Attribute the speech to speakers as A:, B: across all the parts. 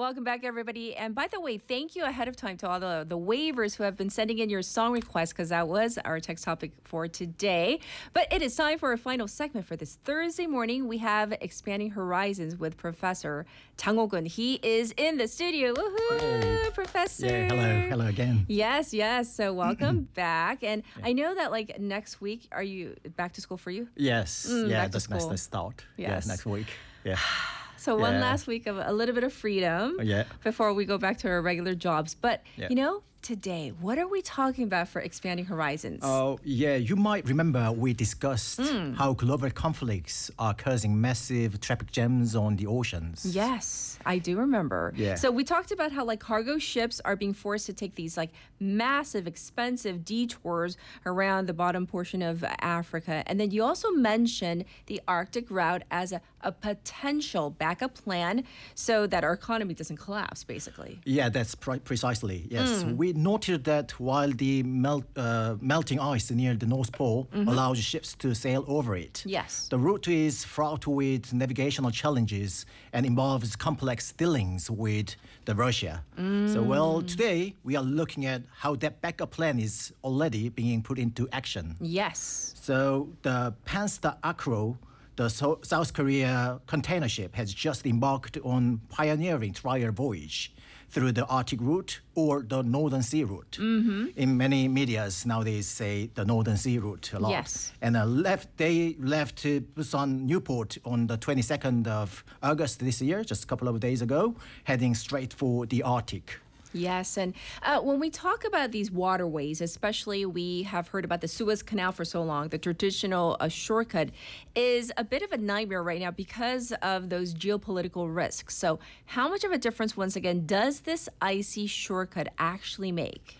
A: Welcome back, everybody. And by the way, thank you ahead of time to all the waivers who have been sending in your song requests, because that was our text topic for today. But it is time for our final segment for this Thursday morning. We have Expanding Horizons with Professor Jang Ho-gun. He is in the studio. Woohoo,
B: Hey.
A: Professor.
B: Yeah, hello again.
A: Yes. So welcome back. And I know that next week, are you back to school for you?
B: Yes,
A: back to
B: that's nice
A: school.
B: to start.
A: Yes.
B: Yeah, next week. Yeah.
A: So one
B: Yeah.
A: last week of a little bit of freedom
B: Yeah.
A: before we go back to our regular jobs. But,
B: Yeah.
A: today, what are we talking about for Expanding Horizons?
B: Oh, yeah, you might remember we discussed how global conflicts are causing massive traffic jams on the oceans.
A: Yes, I do remember.
B: Yeah.
A: So we talked about how cargo ships are being forced to take these massive, expensive detours around the bottom portion of Africa. And then you also mentioned the Arctic route as a potential backup plan so that our economy doesn't collapse, basically.
B: Yeah, that's precisely. Yes, we noted that while the melting ice near the North Pole allows ships to sail over it.
A: Yes.
B: The route is fraught with navigational challenges and involves complex dealings with the Russia. So, today we are looking at how that backup plan is already being put into action.
A: Yes.
B: So the Panstar Akro, the South Korea container ship, has just embarked on pioneering trial voyage through the Arctic route or the Northern Sea route. In many medias nowadays say the Northern Sea route a lot.
A: Yes.
B: And they left Busan Newport on the 22nd of August this year, just a couple of days ago, heading straight for the Arctic.
A: Yes, and when we talk about these waterways, especially we have heard about the Suez Canal for so long, the traditional shortcut is a bit of a nightmare right now because of those geopolitical risks. So how much of a difference, once again, does this icy shortcut actually make?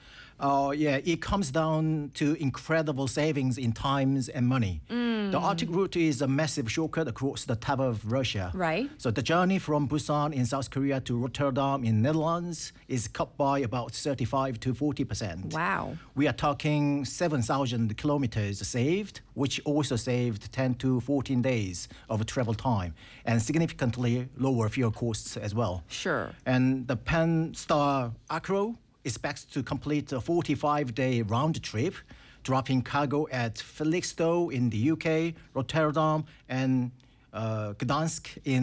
B: It comes down to incredible savings in times and money. The Arctic route is a massive shortcut across the top of Russia.
A: Right.
B: So the journey from Busan in South Korea to Rotterdam in Netherlands is cut by about 35 to 40%.
A: Wow.
B: We are talking 7,000 kilometers saved, which also saved 10 to 14 days of travel time and significantly lower fuel costs as well.
A: Sure.
B: And the Panstar Akro expects to complete a 45-day round trip, dropping cargo at Felixstowe in the UK, Rotterdam, and Gdansk in